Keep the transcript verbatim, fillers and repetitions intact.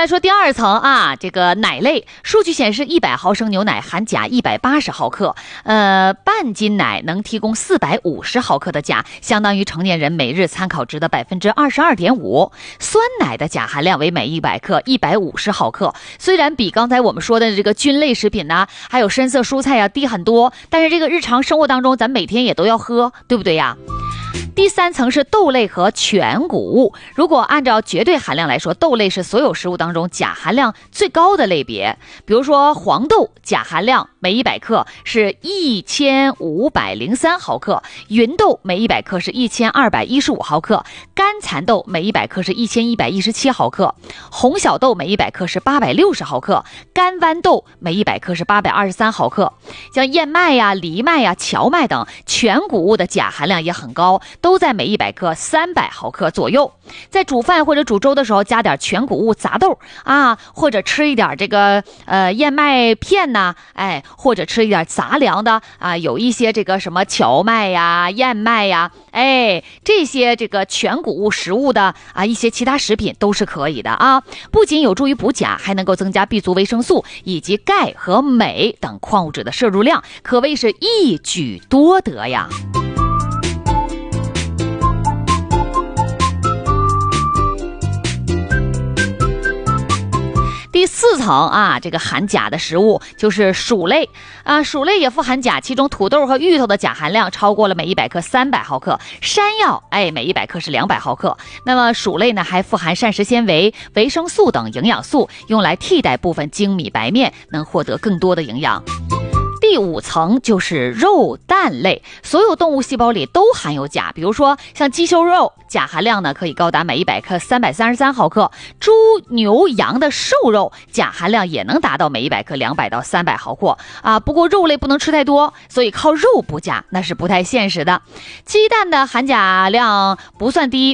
来说第二层啊，这个奶类，数据显示一百毫升牛奶含钾一百八十毫克，呃，半斤奶能提供四百五十毫克的钾，相当于成年人每日参考值的百分之二十二点五。酸奶的钾含量为每一百克一百五十毫克，虽然比刚才我们说的这个菌类食品呐、啊，还有深色蔬菜啊低很多，但是这个日常生活当中，咱每天也都要喝，对不对呀？第三层是豆类和全谷物。如果按照绝对含量来说，豆类是所有食物当中钾含量最高的类别。比如说黄豆，钾含量每一百克是一千五百零三毫克，芸豆每一百克是一千二百一十五毫克，干蚕豆每一百克是一千一百一十七毫克，红小豆每一百克是八百六十毫克，干豌豆每一百克是八百二十三毫克。像燕麦呀、藜麦呀、荞麦等全谷物的钾含量也很高，都在每一百克三百毫克左右。在煮饭或者煮粥的时候加点全谷物杂豆啊，或者吃一点这个呃燕麦片呐、啊，哎，或者吃一点杂粮的啊，有一些这个什么荞麦呀、燕麦呀，哎，这些这个全谷物食物的啊一些其他食品都是可以的啊，不仅有助于补钾，还能够增加 B 族维生素以及钙和镁等矿物质的摄入量，可谓是一举多得呀。第四层啊，这个含钾的食物就是薯类啊，薯类也富含钾，其中土豆和芋头的钾含量超过了每一百克三百毫克，山药哎每一百克是两百毫克。那么薯类呢还富含膳食纤维、维生素等营养素，用来替代部分精米白面，能获得更多的营养。第五层就是肉蛋类，所有动物细胞里都含有钾，比如说像鸡胸肉，钾含量呢可以高达每一百克三百三十三毫克，猪牛羊的瘦肉钾含量也能达到每一百克两百到三百毫克啊。不过肉类不能吃太多，所以靠肉补钾那是不太现实的。鸡蛋的含钾量不算低